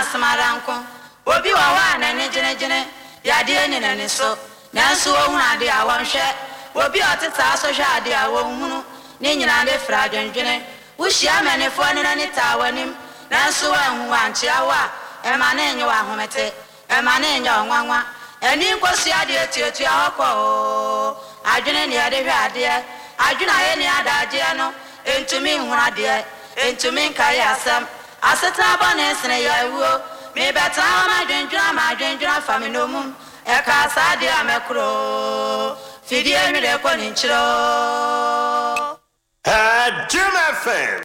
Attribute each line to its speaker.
Speaker 1: asamaranko obi wa wa na ne gene yade ni na ne so nanso ohun ade a wonhwe obi oteta so hwe ade a wonhunu ne nyina de fra dwendwene wo hia menefo ne na ne ta wanim nanso wanhu anche awa e ma ne nyo ahomete e ma ne nyo nwanwa eni nkosi ade etietu ahokọ adwene ne ade hwe ade adwena ye ne adaje no entumi nhunu ade entumi nkai asam aseta bone sene ya wuo me beta ma dwendwena faminomum e ka sa de amekro fidie nwere ko ni nchiro
Speaker 2: Jim FM